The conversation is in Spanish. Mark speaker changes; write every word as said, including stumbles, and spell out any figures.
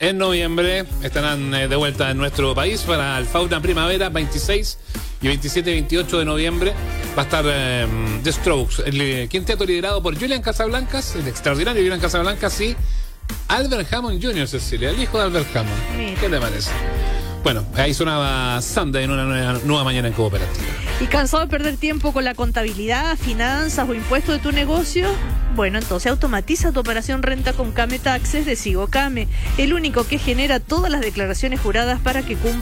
Speaker 1: en noviembre estarán eh, de vuelta en nuestro país para el Fauna Primavera, veintiséis y veintisiete y veintiocho de noviembre. Va a estar eh, The Strokes, el eh, quinteto liderado por Julian Casablancas, el extraordinario Julian Casablancas y Albert Hammond junior, Cecilia, el hijo de Albert Hammond.
Speaker 2: Mira.
Speaker 1: ¿Qué te parece? Bueno, ahí sonaba Sunday en una nueva, nueva mañana en Cooperativa.
Speaker 2: ¿Y cansado de perder tiempo con la contabilidad, finanzas o impuestos de tu negocio? Bueno, entonces automatiza tu operación renta con Came Taxes de Sigo Came, el único que genera todas las declaraciones juradas para que cumpla